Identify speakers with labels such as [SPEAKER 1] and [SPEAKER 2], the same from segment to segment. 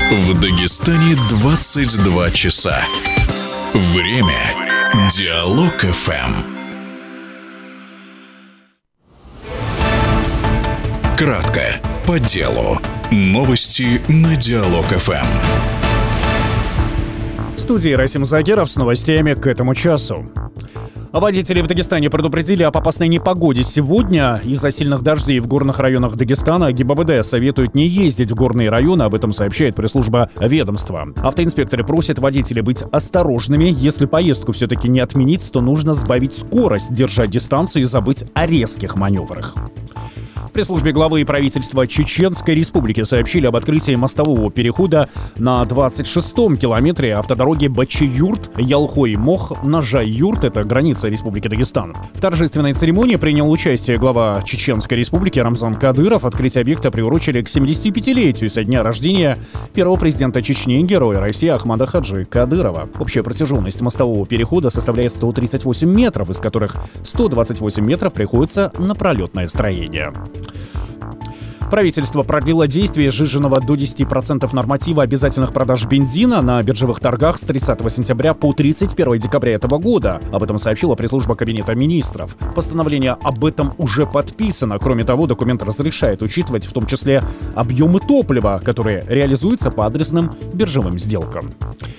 [SPEAKER 1] В Дагестане 22 часа. Время Диалог ФМ. Кратко, по делу. Новости на Диалог ФМ.
[SPEAKER 2] В студии Расим Загеров с новостями к этому часу. Водители в Дагестане предупредили об опасной непогоде сегодня. Из-за сильных дождей в горных районах Дагестана ГИБДД советует не ездить в горные районы, об этом сообщает пресс-служба ведомства. Автоинспекторы просят водителей быть осторожными. Если поездку все-таки не отменить, то нужно сбавить скорость, держать дистанцию и забыть о резких маневрах. В пресс-службе главы правительства Чеченской Республики сообщили об открытии мостового перехода на 26-м километре автодороги Бачи-Юрт-Ялхой-Мох на Жай-Юрт, это граница Республики Дагестан. В торжественной церемонии принял участие глава Чеченской Республики Рамзан Кадыров. Открытие объекта приурочили к 75-летию со дня рождения первого президента Чечни, героя России Ахмада Хаджи Кадырова. Общая протяженность мостового перехода составляет 138 метров, из которых 128 метров приходится на пролетное строение. Правительство продлило действие сжиженного до 10% норматива обязательных продаж бензина на биржевых торгах с 30 сентября по 31 декабря этого года. Об этом сообщила пресс-служба Кабинета министров. Постановление об этом уже подписано. Кроме того, документ разрешает учитывать в том числе объемы топлива, которые реализуются по адресным биржевым сделкам.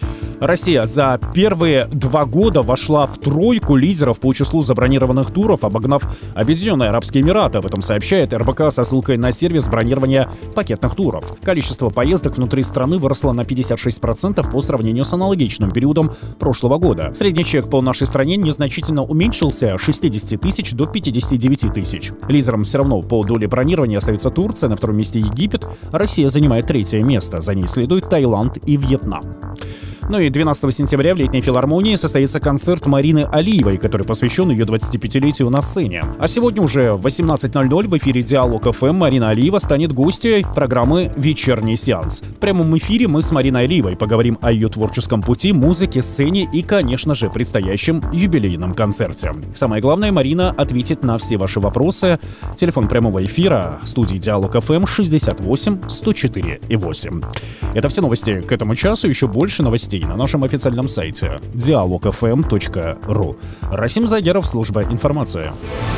[SPEAKER 2] Россия за первые 2 года вошла в тройку лидеров по числу забронированных туров, обогнав Объединенные Арабские Эмираты. Об этом сообщает РБК со ссылкой на сервис бронирования пакетных туров. Количество поездок внутри страны выросло на 56% по сравнению с аналогичным периодом прошлого года. Средний чек по нашей стране незначительно уменьшился с 60 тысяч до 59 тысяч. Лидером все равно по доле бронирования остается Турция, на втором месте Египет, Россия занимает 3-е место, за ней следует Таиланд и Вьетнам. Ну и 12 сентября в Летней филармонии состоится концерт Марины Алиевой, который посвящен ее 25-летию на сцене. А сегодня уже в 18:00 в эфире Диалог ФМ Марина Алиева станет гостьей программы «Вечерний сеанс». В прямом эфире мы с Мариной Алиевой поговорим о ее творческом пути, музыке, сцене и, конечно же, предстоящем юбилейном концерте. Самое главное, Марина ответит на все ваши вопросы. Телефон прямого эфира студии Диалог ФМ 68 104 и 8. Это все новости к этому часу, еще больше новостей на нашем официальном сайте dialogfm.ru. Расим Загеров, служба информации.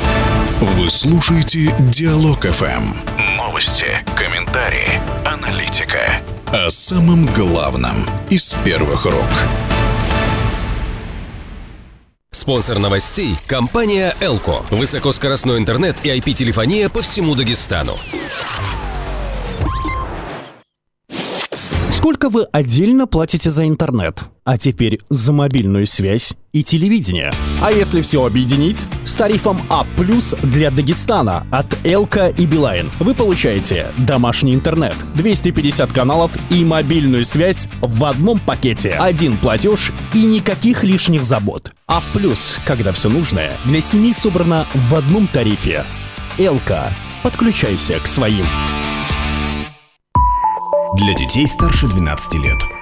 [SPEAKER 1] Вы слушаете Диалог ФМ. Новости, комментарии, аналитика. О самом главном из первых рук.
[SPEAKER 3] Спонсор новостей – компания «Элко». Высокоскоростной интернет и IP-телефония по всему Дагестану.
[SPEAKER 2] Сколько вы отдельно платите за интернет? А теперь за мобильную связь и телевидение. А если все объединить? С тарифом А+ для Дагестана от Элко и Билайн вы получаете домашний интернет, 250 каналов и мобильную связь в одном пакете. Один платеж и никаких лишних забот. А+, когда все нужное для семьи собрано в одном тарифе. Элко. Подключайся к своим.
[SPEAKER 4] Для детей старше 12 лет.